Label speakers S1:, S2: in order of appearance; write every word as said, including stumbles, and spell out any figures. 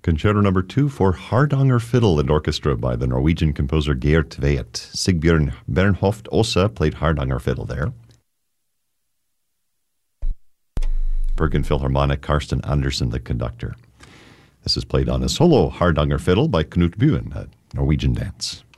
S1: Concerto number two for Hardanger Fiddle and Orchestra by the Norwegian composer Geert Tvedt. Sigbjørn Bernhoft Ossa played Hardanger Fiddle there. Bergen Philharmonic, Karsten Andersen, the conductor. This is played on a solo Hardanger Fiddle by Knut Buen, a Norwegian dance.